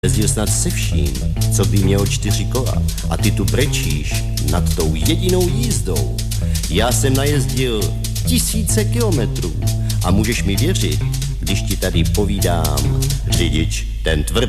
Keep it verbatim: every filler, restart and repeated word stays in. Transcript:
Jezdil snad se vším, co by mělo čtyři kola a ty tu brečíš nad tou jedinou jízdou. Já jsem najezdil tisíce kilometrů a můžeš mi věřit, když ti tady povídám, řidič ten tvrdý.